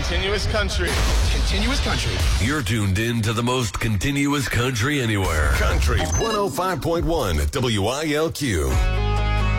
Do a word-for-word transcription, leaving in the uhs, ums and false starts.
Continuous country. Continuous country. You're tuned in to the most continuous country anywhere. Country one oh five point one W I L Q.